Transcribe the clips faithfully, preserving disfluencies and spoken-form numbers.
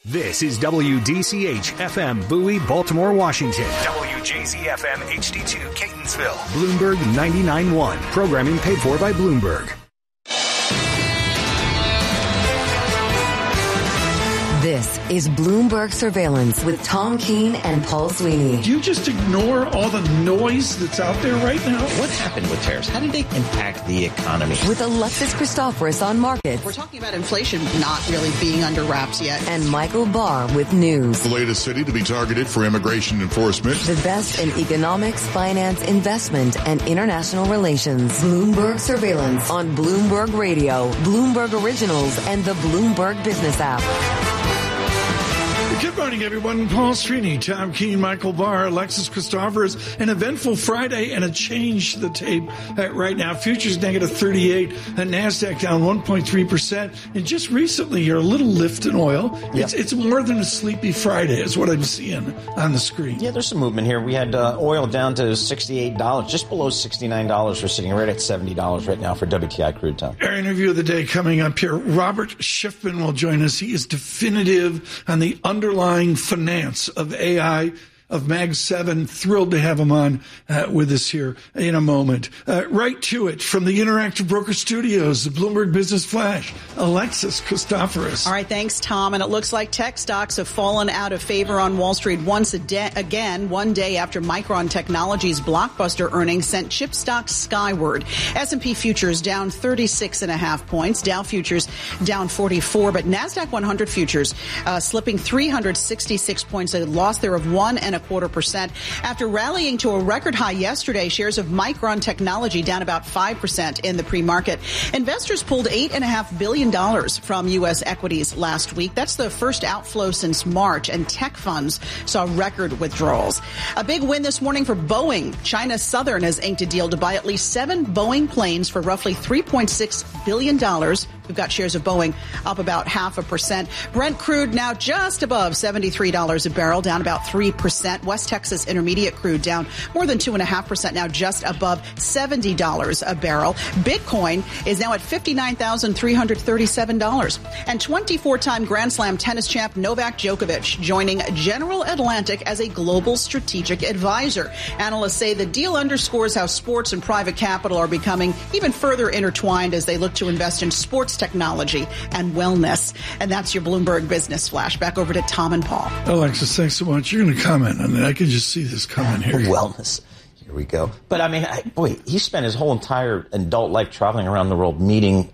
This is W D C H F M Bowie, Baltimore, Washington. W J Z F M H D two Catonsville. Bloomberg ninety-nine point one. Programming paid for by Bloomberg. This is Bloomberg Surveillance with Tom Keene and Paul Sweeney. Do you just ignore all the noise that's out there right now? What happened with tariffs? How did they impact the economy? With Alexis Christoforous on markets. We're talking about inflation not really being under wraps yet. And Michael Barr with news. The latest city to be targeted for immigration enforcement. The best in economics, finance, investment, and international relations. Bloomberg Surveillance on Bloomberg Radio, Bloomberg Originals, and the Bloomberg Business app. Good morning, everyone. Paul Sweeney, Tom Keene, Michael Barr, Alexis Christoforous. An eventful Friday and a change to the tape uh, right now. Futures negative thirty-eight, and NASDAQ down one point three percent. And just recently, you're a little lift in oil. Yep. It's it's more than a sleepy Friday is what I'm seeing on the screen. Yeah, there's some movement here. We had uh, oil down to sixty-eight dollars, just below sixty-nine dollars. We're sitting right at seventy dollars right now for W T I crude, Tom. Our interview of the day coming up here. Robert Schiffman will join us. He is definitive on the underlying finance of A I, of Mag seven. Thrilled to have him on uh, with us here in a moment. Uh, right to it from the Interactive Broker Studios, the Bloomberg Business Flash, Alexis Christoforous. All right, thanks, Tom. And it looks like tech stocks have fallen out of favor on Wall Street once a de- again, one day after Micron Technology's blockbuster earnings sent chip stocks skyward. S and P futures down thirty-six and a half points, Dow futures down forty-four, but NASDAQ one hundred futures uh, slipping three hundred sixty-six points, a loss there of one and a quarter percent. After rallying to a record high yesterday, shares of Micron Technology down about five percent in the pre-market. Investors pulled eight point five billion dollars from U S equities last week. That's the first outflow since March, and tech funds saw record withdrawals. A big win this morning for Boeing. China Southern has inked a deal to buy at least seven Boeing planes for roughly three point six billion dollars. We've got shares of Boeing up about half a percent. Brent crude now just above seventy-three dollars a barrel, down about three percent. West Texas Intermediate crude down more than two point five percent, now just above seventy dollars a barrel. Bitcoin is now at fifty-nine thousand three hundred thirty-seven dollars. And twenty-four-time Grand Slam tennis champ Novak Djokovic joining General Atlantic as a global strategic advisor. Analysts say the deal underscores how sports and private capital are becoming even further intertwined as they look to invest in sports technology and wellness. And that's your Bloomberg Business Flash. Back over to Tom and Paul. Alexis, thanks so much. You're going to comment on that. I can just see this coming here. Wellness. Here we go. But I mean, I, boy, he spent his whole entire adult life traveling around the world, meeting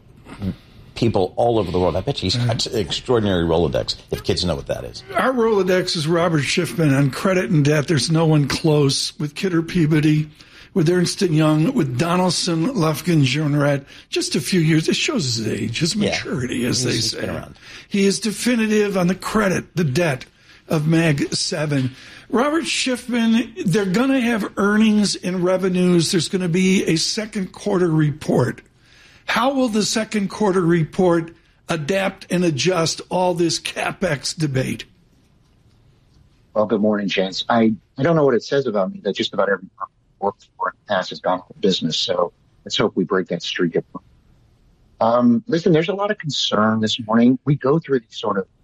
people all over the world. I bet you he's got an extraordinary Rolodex, if kids know what that is. Our Rolodex is Robert Schiffman on credit and debt. There's no one close with Kidder Peabody, with Ernst and Young, with Donaldson, Lufkin, Journeret, just a few years. It shows his age, his maturity, yeah, as they say. Been around. He is definitive on the credit, the debt of Mag seven. Robert Schiffman, they're going to have earnings and revenues. There's going to be a second quarter report. How will the second quarter report adapt and adjust all this CapEx debate? Well, good morning, gents. I, I don't know what it says about me that just about every worked for in the past has gone for business. So let's hope we break that streak. Um, listen, there's a lot of concern this morning. We go through these sort of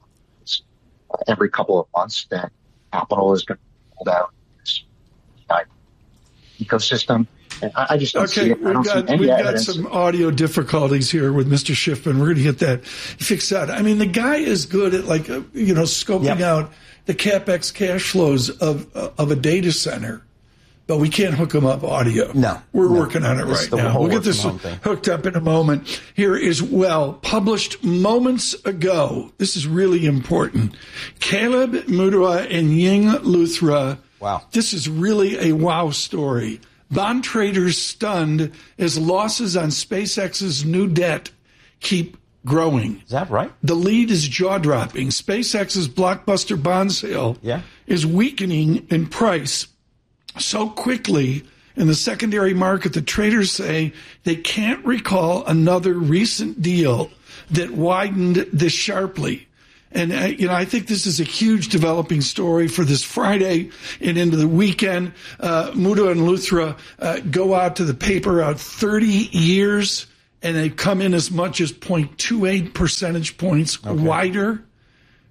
uh, every couple of months that capital is going to be pulled out in this uh, ecosystem. And I, I just don't okay, see it. I don't we've got, see any we've evidence. got some audio difficulties here with Mister Schiffman. We're going to get that fixed out. I mean, the guy is good at, like, uh, you know, scoping yep. out the CapEx cash flows of uh, of a data center. But we can't hook them up audio. No. We're no. working on it It's right now. We'll get this hooked up in a moment. Here is, well, published moments ago. This is really important. Caleb Mutua and Ying Luthra. Wow. This is really a wow story. Bond traders stunned as losses on SpaceX's new debt keep growing. Is that right? The lead is jaw-dropping. SpaceX's blockbuster bond sale yeah. is weakening in price so quickly in the secondary market that traders say they can't recall another recent deal that widened this sharply. And, uh, you know, I think this is a huge developing story for this Friday and into the weekend. Uh, Mutua and Luthra uh, go out to the paper out thirty years, and they come in as much as zero point two eight percentage points okay. wider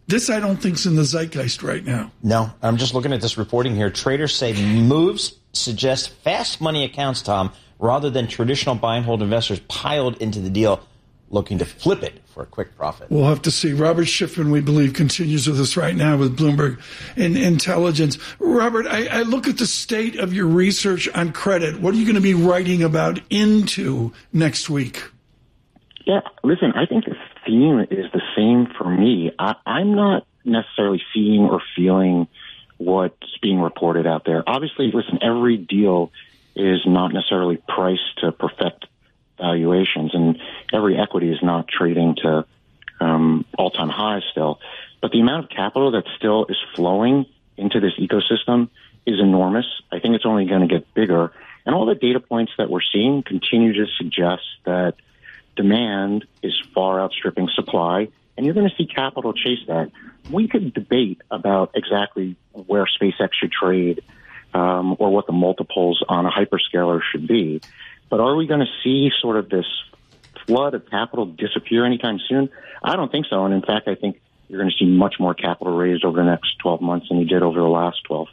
This I don't think's in the zeitgeist right now. No, I'm just looking at this reporting here. Traders say moves suggest fast money accounts, Tom, rather than traditional buy and hold investors piled into the deal looking to flip it for a quick profit. We'll have to see. Robert Schiffman, we believe, continues with us right now with Bloomberg in Intelligence. Robert, I, I look at the state of your research on credit. What are you going to be writing about into next week? Yeah, listen, I think the theme is the same for me. I, I'm not necessarily seeing or feeling what's being reported out there. Obviously, listen, every deal is not necessarily priced to perfect valuations, and every equity is not trading to um, all-time highs still. But the amount of capital that still is flowing into this ecosystem is enormous. I think it's only going to get bigger. And all the data points that we're seeing continue to suggest that demand is far outstripping supply, and you're going to see capital chase that. We could debate about exactly where SpaceX should trade um, or what the multiples on a hyperscaler should be. But are we going to see sort of this flood of capital disappear anytime soon? I don't think so. And in fact, I think you're going to see much more capital raised over the next twelve months than you did over the last twelve.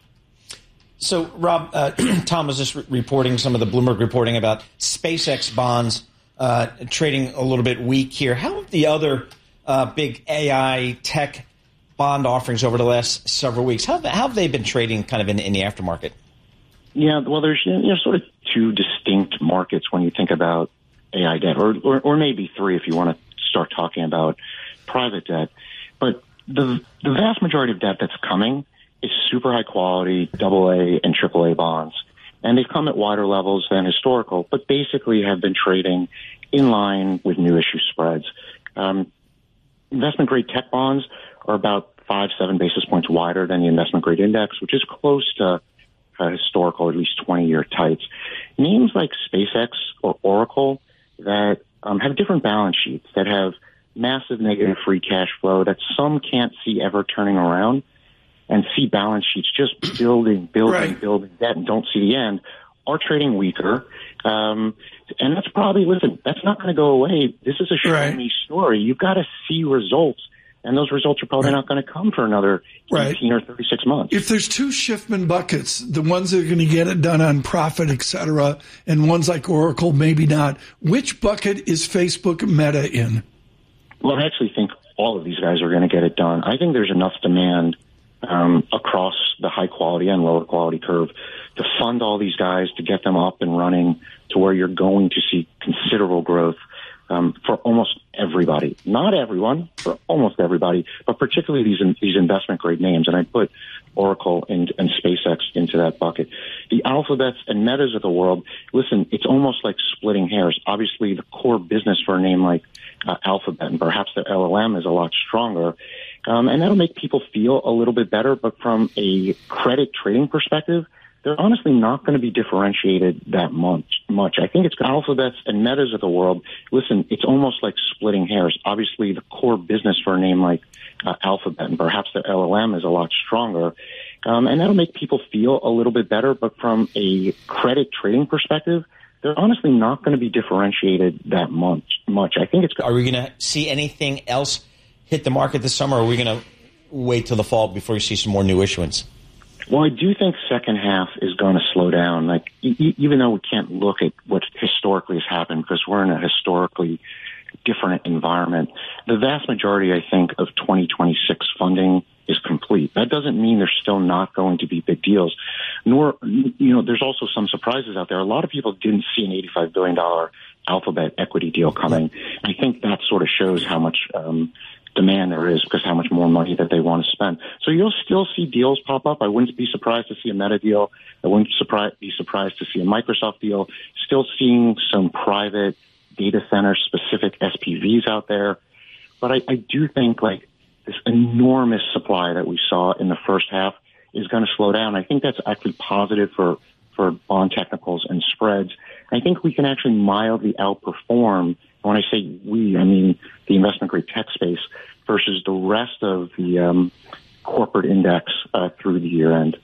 So, Rob, uh, Tom was just re- reporting some of the Bloomberg reporting about SpaceX bonds uh, trading a little bit weak here. How have the other uh, big A I tech bond offerings over the last several weeks, how, how have they been trading kind of in, in the aftermarket? Yeah, well, there's you know, sort of two distinct markets when you think about A I debt, or, or, or maybe three if you want to start talking about private debt. But the, the vast majority of debt that's coming is super high quality double A and triple A bonds. And they've come at wider levels than historical, but basically have been trading in line with new issue spreads. Um, investment grade tech bonds are about five, seven basis points wider than the investment grade index, which is close to uh, historical, at least twenty-year tights. Names like SpaceX or Oracle that um, have different balance sheets, that have massive negative free cash flow that some can't see ever turning around, and see balance sheets just building, building, right. building debt and don't see the end, are trading weaker. Um, and that's probably, listen, that's not going to go away. This is a show me right. story. You've got to see results. And those results are probably right. not going to come for another eighteen right. or thirty-six months. If there's two Schiffman buckets, the ones that are going to get it done on profit, et cetera, and ones like Oracle, maybe not, which bucket is Facebook Meta in? Well, I actually think all of these guys are going to get it done. I think there's enough demand um, across the high quality and lower quality curve to fund all these guys, to get them up and running to where you're going to see considerable growth um, for almost everybody. Not everyone, for almost everybody, but particularly these these investment grade names. And I put Oracle and, and SpaceX into that bucket. The Alphabets and Metas of the world, listen, it's almost like splitting hairs. Obviously, the core business for a name like uh, Alphabet and perhaps their L L M is a lot stronger. Um, and that'll make people feel a little bit better. But from a credit trading perspective, they're honestly not going to be differentiated that much. Much. I think it's Alphabets and Metas of the world. Listen, it's almost like splitting hairs. Obviously, the core business for a name like uh, Alphabet and perhaps their L L M is a lot stronger. Um, and that'll make people feel a little bit better. But from a credit trading perspective, they're honestly not going to be differentiated that much. Much. I think it's. Are we going to see anything else hit the market this summer, or are we going to wait till the fall before you see some more new issuance? Well, I do think second half is going to slow down. Like, e- even though we can't look at what historically has happened because we're in a historically different environment, the vast majority, I think, of twenty twenty-six funding is complete. That doesn't mean there's still not going to be big deals. Nor, you know, there's also some surprises out there. A lot of people didn't see an eighty-five billion dollars Alphabet equity deal coming. I think that sort of shows how much um, demand there is because how much more money that they want to spend. So you'll still see deals pop up. I wouldn't be surprised to see a Meta deal. I wouldn't surprise, be surprised to see a Microsoft deal. Still seeing some private data center specific S P Vs out there. But I, I do think like this enormous supply that we saw in the first half is going to slow down. I think that's actually positive for, for bond technicals and spreads. I think we can actually mildly outperform. When I say we, I mean the investment grade tech space versus the rest of the um, corporate index uh, through the year end.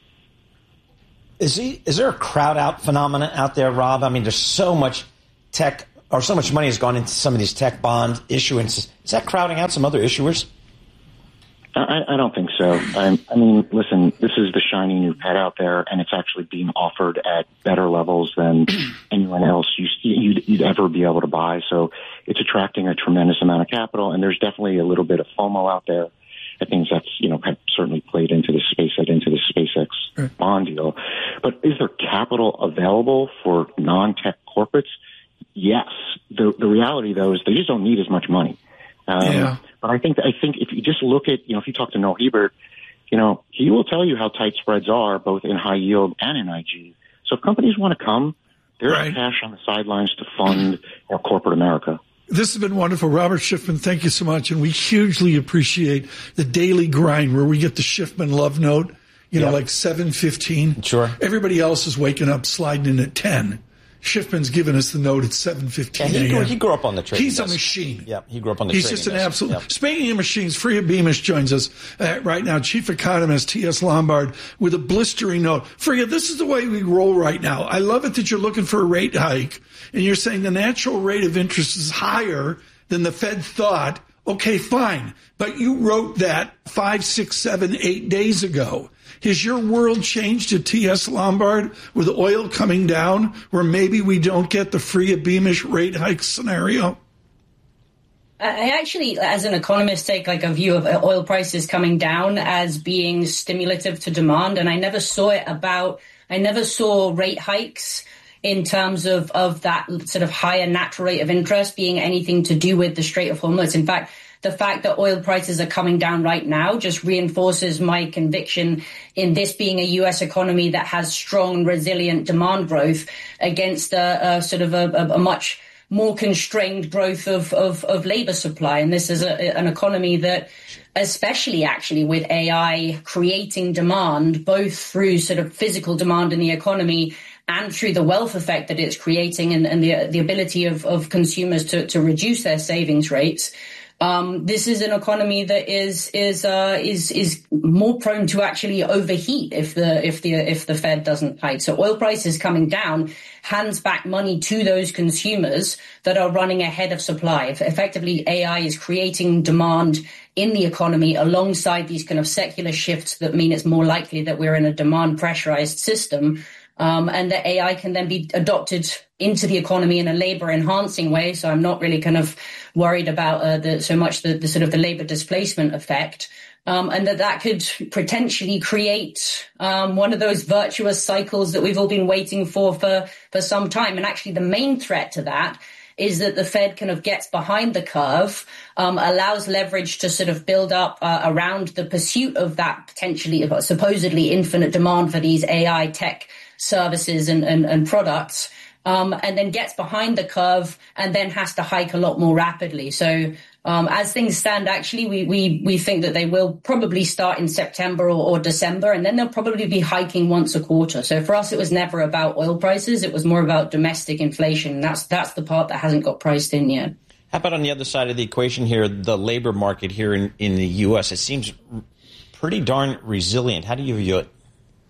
Is he, is there a crowd out phenomenon out there, Rob? I mean, there's so much tech or so much money has gone into some of these tech bond issuances. Is that crowding out some other issuers? I, I don't think so. I, I mean, listen, this is the shiny new pet out there, and it's actually being offered at better levels than anyone else you, you'd, you'd ever be able to buy. So it's attracting a tremendous amount of capital, and there's definitely a little bit of FOMO out there. I think that's, you know, have certainly played into the space, into the SpaceX right. bond deal. But is there capital available for non-tech corporates? Yes. The, the reality, though, is they just don't need as much money. Um, yeah. But I think I think if you just look at, you know, if you talk to Noah Hebert, you know, he will tell you how tight spreads are, both in high yield and in I G. So if companies want to come, there's right. cash on the sidelines to fund you know, corporate America. This has been wonderful. Robert Schiffman, thank you so much. And we hugely appreciate the daily grind where we get the Schiffman love note, you know, yep. like seven fifteen. Sure. Everybody else is waking up, sliding in at ten. Schiffman's given us the note at seven fifteen yeah, he, grew, he grew up on the trading He's desk. a machine. Yeah, he grew up on the He's trading just an desk. absolute. Yep. Speaking of machines, Freya Beamish joins us uh, right now, Chief Economist T S Lombard, with a blistering note. Freya, this is the way we roll right now. I love it that you're looking for a rate hike, and you're saying the natural rate of interest is higher than the Fed thought. Okay, fine. But you wrote that five, six, seven, eight days ago. Has your world changed to T S Lombard with oil coming down, where maybe we don't get the Freya Beamish rate hike scenario? I actually, as an economist, take like a view of oil prices coming down as being stimulative to demand. And I never saw it about, I never saw rate hikes in terms of, of that sort of higher natural rate of interest being anything to do with the Strait of Hormuz. In fact, the fact that oil prices are coming down right now just reinforces my conviction in this being a U S economy that has strong, resilient demand growth against a, a sort of a, a much more constrained growth of, of, of labor supply. And this is a, an economy that, especially actually with A I creating demand, both through sort of physical demand in the economy and through the wealth effect that it's creating and, and the, the ability of, of consumers to, to reduce their savings rates. Um, this is an economy that is is uh, is is more prone to actually overheat if the if the if the Fed doesn't hike. So oil prices coming down hands back money to those consumers that are running ahead of supply. Effectively, A I is creating demand in the economy alongside these kind of secular shifts that mean it's more likely that we're in a demand pressurized system. Um, and that A I can then be adopted into the economy in a labor enhancing way. So I'm not really kind of worried about uh, the, so much the, the sort of the labor displacement effect. Um, and that that could potentially create um, one of those virtuous cycles that we've all been waiting for, for for some time. And actually the main threat to that is that the Fed kind of gets behind the curve, um, allows leverage to sort of build up uh, around the pursuit of that potentially supposedly infinite demand for these A I tech services and, and, and products, um, and then gets behind the curve and then has to hike a lot more rapidly. So um, as things stand, actually, we, we, we think that they will probably start in September or, or December, and then they'll probably be hiking once a quarter. So for us, it was never about oil prices. It was more about domestic inflation. And that's, that's the part that hasn't got priced in yet. How about on the other side of the equation here, the labor market here in, in the U S? It seems pretty darn resilient. How do you view it?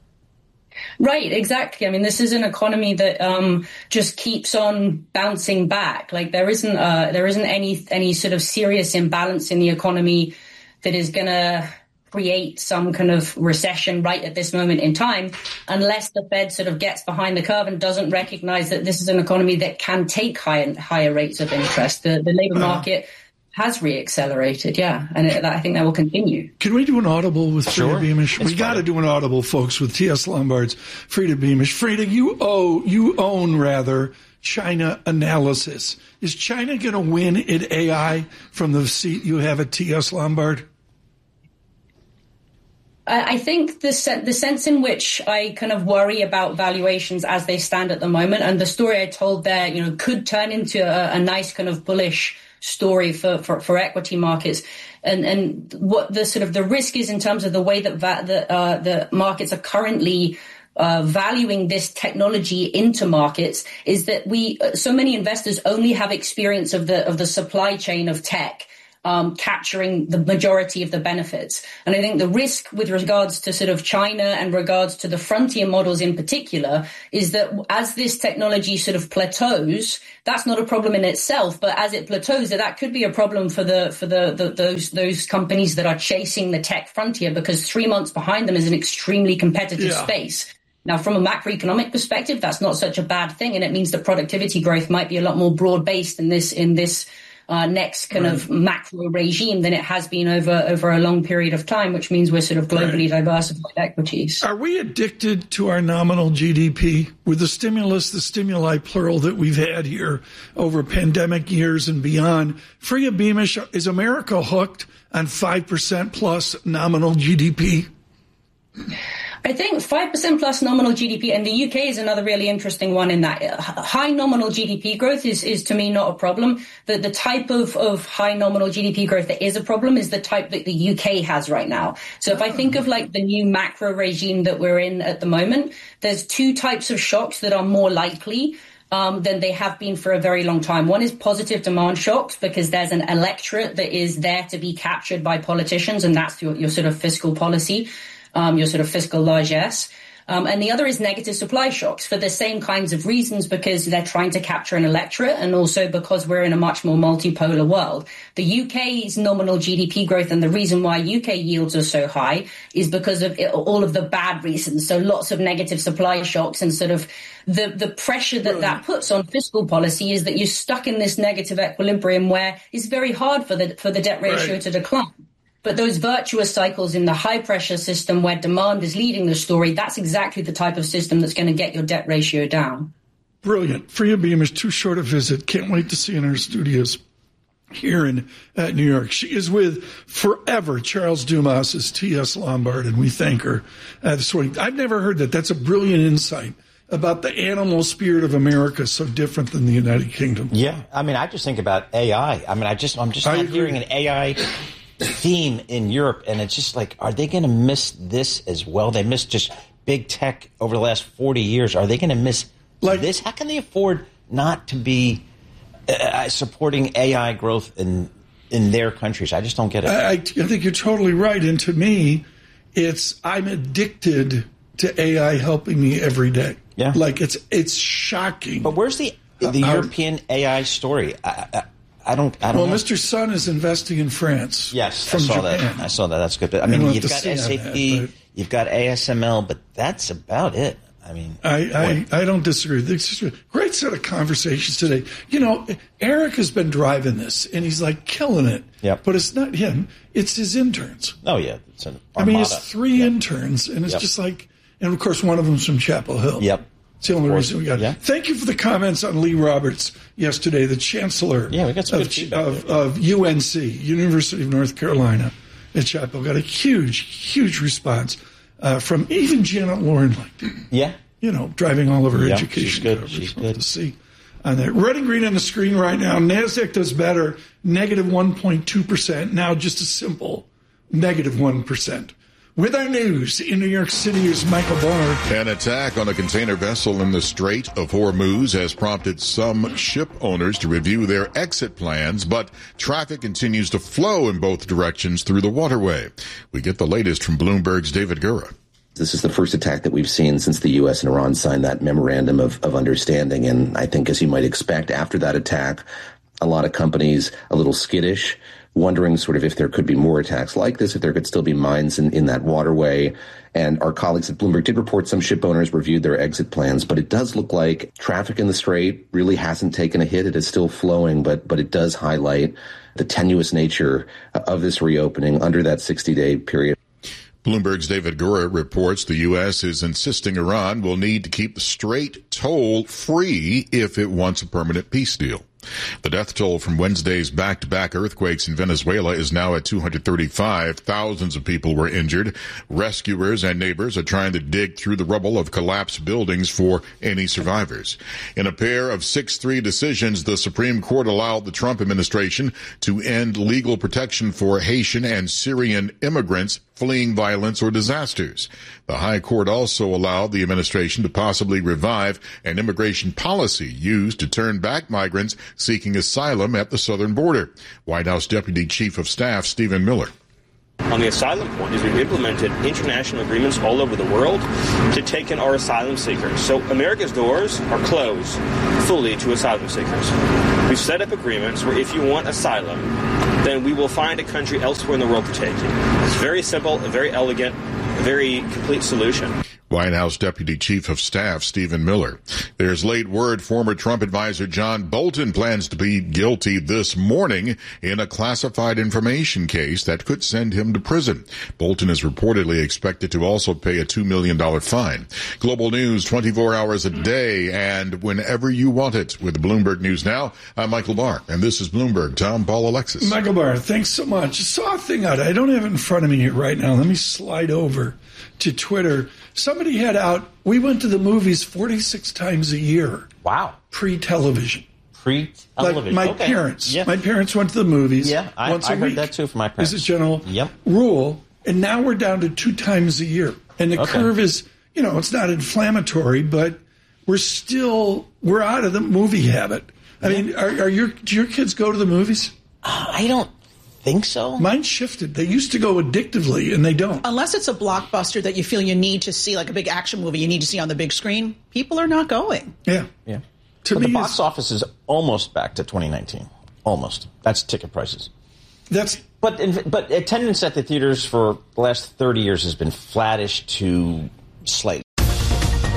Right, exactly. I mean, this is an economy that um, just keeps on bouncing back. Like there isn't uh, there isn't any any sort of serious imbalance in the economy that is going to create some kind of recession right at this moment in time, unless the Fed sort of gets behind the curve and doesn't recognize that this is an economy that can take higher higher rates of interest. The, the labor market has reaccelerated, yeah, and it, I think that will continue. Can we do an audible with Freya sure. Beamish? It's we got to do an audible, folks, with T S Lombard's Freya Beamish. Freya, you owe, you own rather China Analysis. Is China going to win at A I from the seat you have at T S Lombard? I think the se- the sense in which I kind of worry about valuations as they stand at the moment, and the story I told there, you know, could turn into a, a nice kind of bullish story for, for, for equity markets, and and what the sort of the risk is in terms of the way that va- the uh, the markets are currently uh, valuing this technology into markets is that we uh, so many investors only have experience of the of the supply chain of tech um, capturing the majority of the benefits. And I think the risk with regards to sort of China and regards to the frontier models in particular is that as this technology sort of plateaus, that's not a problem in itself, but as it plateaus, that could be a problem for the for the, the those those companies that are chasing the tech frontier, because three months behind them is an extremely competitive yeah. space. Now, from a macroeconomic perspective, that's not such a bad thing, and it means that productivity growth might be a lot more broad-based in this in this uh, next kind right. of macro regime than it has been over over a long period of time, which means we're sort of globally right. diversified equities. Are we addicted to our nominal G D P? With the stimulus, the stimuli plural that we've had here over pandemic years and beyond, Freya Beamish, is America hooked on five percent plus nominal G D P? I think five percent plus nominal G D P, and the U K is another really interesting one in that high nominal G D P growth is, is to me not a problem. The, the type of, of high nominal G D P growth that is a problem is the type that the U K has right now. So if I think of like the new macro regime that we're in at the moment, there's two types of shocks that are more likely Um, than they have been for a very long time. One is positive demand shocks, because there's an electorate that is there to be captured by politicians, and that's your, your sort of fiscal policy, um, your sort of fiscal largesse. Um, and the other is negative supply shocks for the same kinds of reasons, because they're trying to capture an electorate, and also because we're in a much more multipolar world. The U K's nominal G D P growth, and the reason why U K yields are so high, is because of it, all of the bad reasons. So lots of negative supply shocks, and sort of the, the pressure that that puts on fiscal policy is that you're stuck in this negative equilibrium where it's very hard for the for the debt ratio right. to decline. But those virtuous cycles in the high-pressure system where demand is leading the story, that's exactly the type of system that's going to get your debt ratio down. Brilliant. Freya Beamish, too short a visit. Can't wait to see you in our studios here in uh, New York. She is with forever Charles Dumas' T S. Lombard, and we thank her uh, this morning. I've never heard that. That's a brilliant insight about the animal spirit of America, so different than the United Kingdom. Yeah. I mean, I just think about A I. I mean, I just, I'm just not hearing an A I theme in Europe, and it's just like, are they going to miss this as well? They missed just big tech over the last forty years. Are they going to miss like this? How can they afford not to be uh, supporting A I growth in in their countries? I just don't get it. I, I think you're totally right. And to me, it's I'm addicted to A I helping me every day. Yeah, like it's it's shocking. But where's the the uh, European A I story? I, I, I don't. I don't. Well, know. Mister Sun is investing in France. Yes, from I saw Japan. that. I saw that. That's good. But, I mean, I you've got S A P, that, you've got A S M L, but that's about it. I mean, I, I, I don't disagree. This is a great set of conversations today. You know, Eric has been driving this, and he's like killing it. Yep. But it's not him; it's his interns. Oh yeah, it's an I mean, it's three yep. interns, and it's yep. just like, and of course, one of them's from Chapel Hill. Yep. It's the only reason we got it. Yeah. Thank you for the comments on Lee Roberts yesterday, the chancellor yeah, we got some of, good feedback of, there. of U N C, University of North Carolina at Chapel. Got a huge, huge response uh, from even Janet Lauren liked it. Yeah. You know, driving all of her yeah, education. She's good. She's good. To see on there. Red and green on the screen right now. NASDAQ does better, negative one point two percent. Now just a simple negative one percent. With our news in New York City is Michael Barr. An attack on a container vessel in the Strait of Hormuz has prompted some ship owners to review their exit plans, but traffic continues to flow in both directions through the waterway. We get the latest from Bloomberg's David Gura. This is the first attack that we've seen since the U S and Iran signed that memorandum of, of understanding. And I think, as you might expect, after that attack, a lot of companies a little skittish, wondering sort of if there could be more attacks like this, if there could still be mines in, in that waterway. And our colleagues at Bloomberg did report some ship owners reviewed their exit plans, but it does look like traffic in the Strait really hasn't taken a hit. It is still flowing, but but it does highlight the tenuous nature of this reopening under that sixty-day period. Bloomberg's David Gura reports the U S is insisting Iran will need to keep the Strait toll free if it wants a permanent peace deal. The death toll from Wednesday's back-to-back earthquakes in Venezuela is now at two hundred thirty-five. Thousands of people were injured. Rescuers and neighbors are trying to dig through the rubble of collapsed buildings for any survivors. In a pair of six three decisions, the Supreme Court allowed the Trump administration to end legal protection for Haitian and Syrian immigrants fleeing violence or disasters. The High Court also allowed the administration to possibly revive an immigration policy used to turn back migrants seeking asylum at the southern border. White House Deputy Chief of Staff Stephen Miller. On the asylum point is we've implemented international agreements all over the world to take in our asylum seekers. So America's doors are closed fully to asylum seekers. We've set up agreements where if you want asylum, then we will find a country elsewhere in the world to take you. It's very simple, a very elegant, a very complete solution. White House Deputy Chief of Staff Stephen Miller. There's late word former Trump advisor John Bolton plans to plead guilty this morning in a classified information case that could send him to prison. Bolton is reportedly expected to also pay a two million dollars fine. Global news twenty-four hours a day and whenever you want it with Bloomberg News Now. I'm Michael Barr, and this is Bloomberg. Tom, Paul, Alexis. Michael Barr, thanks so much. I saw a thing out. I don't have it in front of me here right now. Let me slide over to Twitter. Somebody had out, we went to the movies forty-six times a year. Wow. Pre-television. Pre-television. Like my okay. parents. Yeah. My parents went to the movies yeah, I, once a I week. heard that too from my parents. This is general yep. rule. And now we're down to two times a year. And the okay. curve is, you know, it's not inflammatory, but we're still, we're out of the movie habit. I yeah. mean, are, are your, do your kids go to the movies? Uh, I don't think so. Mine shifted. They used to go addictively, and they don't. Unless it's a blockbuster that you feel you need to see, like a big action movie you need to see on the big screen, people are not going. Yeah. Yeah. To but me, the box office is almost back to twenty nineteen. Almost. That's ticket prices. That's But but attendance at the theaters for the last thirty years has been flattish to slightly